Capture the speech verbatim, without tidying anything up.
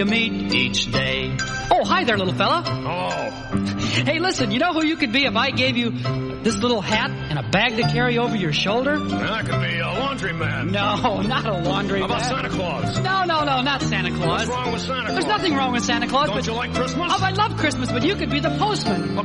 you meet each day. Oh, hi there, little fella. Oh. Hey, listen, you know who you could be if I gave you this little hat and a bag to carry over your shoulder? That could be a laundryman. No, not a laundry How about man. Santa Claus? No, no, no, not Santa Claus. What's wrong with Santa Claus? There's nothing wrong with Santa Claus. Don't but you like Christmas? Oh, I love Christmas, but you could be the postman.